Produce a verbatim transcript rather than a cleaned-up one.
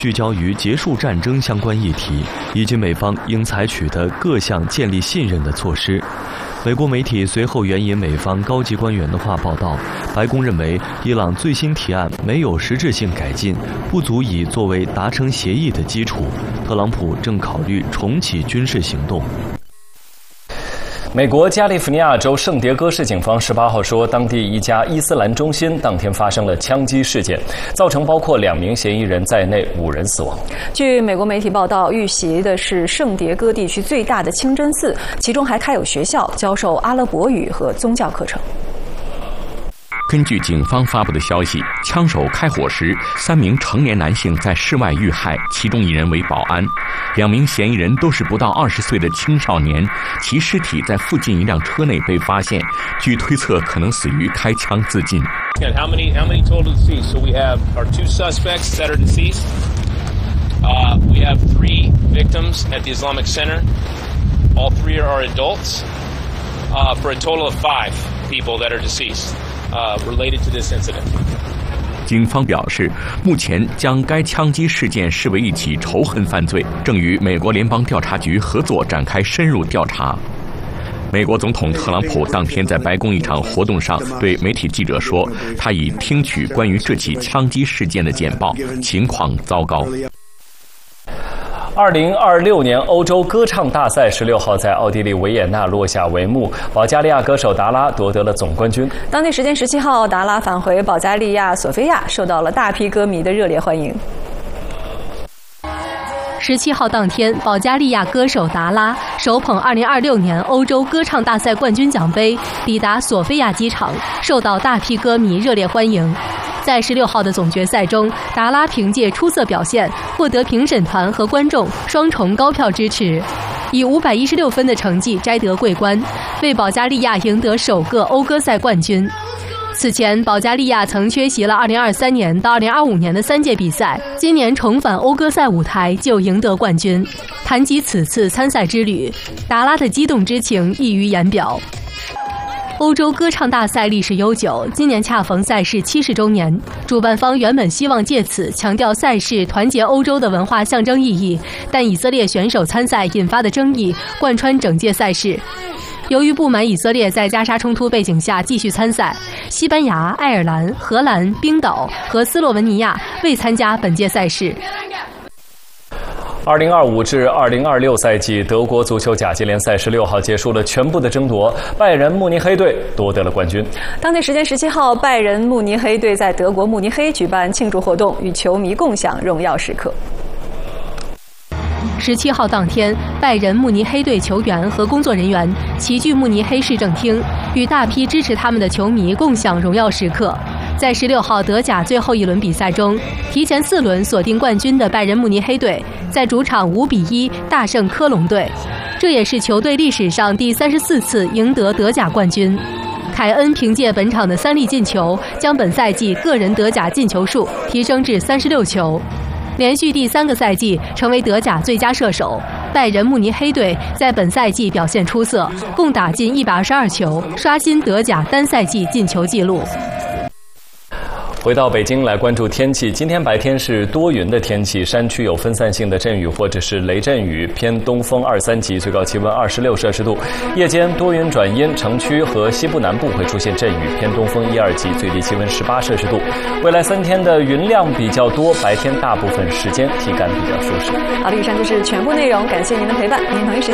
聚焦于结束战争相关议题，以及美方应采取的各项建立信任的措施。美国媒体随后援引美方高级官员的话报道，白宫认为伊朗最新提案没有实质性改进，不足以作为达成协议的基础。特朗普正考虑重启军事行动。 美国加利福尼亚州圣迭戈市警方十八号说，当地一家伊斯兰中心当天发生了枪击事件，造成包括两名嫌疑人在内五人死亡。 据美国媒体报道，遇袭的是圣迭戈地区最大的清真寺，其中还开有学校，教授阿拉伯语和宗教课程。 根据警方发布的消息，枪手开火时，三名成年男性在室外遇害，其中一人为保安，两名嫌疑人都是不到二十岁的青少年，其尸体在附近一辆车内被发现，据推测可能死于开枪自尽。 How many? How many total deceased? So we have our two suspects that are deceased. Uh, we have three victims at the Islamic Center. All three are adults. Uh, for a total of five people that are deceased. Uh, related to this incident. 警方表示，目前将该枪击事件视为一起仇恨犯罪，正与美国联邦调查局合作展开深入调查。美国总统特朗普当天在白宫一场活动上对媒体记者说，他已听取关于这起枪击事件的简报，情况糟糕。 二零二六年欧洲歌唱大赛十六号在奥地利维也纳落下帷幕，保加利亚歌手达拉夺得了总冠军。 当地时间十七号，达拉返回保加利亚索菲亚，受到了大批歌迷的热烈欢迎。 十七号当天，保加利亚歌手达拉手捧二零二六年欧洲歌唱大赛冠军奖杯，抵达索菲亚机场，受到大批歌迷热烈欢迎。在十六号的总决赛中，达拉凭借出色表现，获得评审团和观众双重高票支持，以五百一十六分的成绩摘得桂冠，为保加利亚赢得首个欧歌赛冠军。此前，保加利亚曾缺席了二零二三年到二零二五年的三届比赛，今年重返欧歌赛舞台就赢得冠军。谈及此次参赛之旅，达拉的激动之情溢于言表。欧洲歌唱大赛历史悠久，今年恰逢赛事七十周年。主办方原本希望借此强调赛事团结欧洲的文化象征意义，但以色列选手参赛引发的争议贯穿整届赛事。由于不满以色列在加沙冲突背景下继续参赛，西班牙、爱尔兰、荷兰、冰岛和斯洛文尼亚未参加本届赛事。 二零二五至二零二六赛季德国足球甲级联赛十六号结束了全部的争夺，拜仁慕尼黑队夺得了冠军。 当地时间十七号，拜仁慕尼黑队在德国慕尼黑举办庆祝活动，与球迷共享荣耀时刻。 十七号当天，拜仁慕尼黑队球员和工作人员齐聚慕尼黑市政厅，与大批支持他们的球迷共享荣耀时刻。在十六号德甲最后一轮比赛中，提前四轮锁定冠军的拜仁慕尼黑队在主场五比一大胜科隆队，这也是球队历史上第三十四次赢得德甲冠军。凯恩凭借本场的三粒进球，将本赛季个人德甲进球数提升至三十六球，连续第三个赛季成为德甲最佳射手。拜仁慕尼黑队在本赛季表现出色，共打进一百二十二球，刷新德甲单赛季进球纪录。 回到北京来关注天气，今天白天是多云的天气，山区有分散性的阵雨或者是雷阵雨，偏东风二三级，最高气温二十六摄氏度。夜间多云转阴，城区和西部南部会出现阵雨，偏东风一二级，最低气温十八摄氏度。未来三天的云量比较多，白天大部分时间体感比较舒适。 好的，以上就是全部内容，感谢您的陪伴，您同一时间